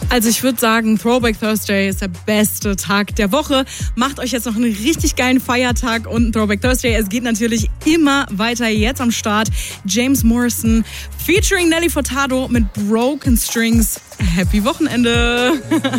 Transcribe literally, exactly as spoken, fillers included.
Also ich würde sagen, Throwback Thursday ist der beste Tag der Woche. Macht euch jetzt noch einen richtig geilen Feiertag und einen Throwback Thursday. Es geht natürlich immer weiter. Jetzt am Start James Morrison featuring Nelly Furtado mit Broken Strings. Happy Wochenende!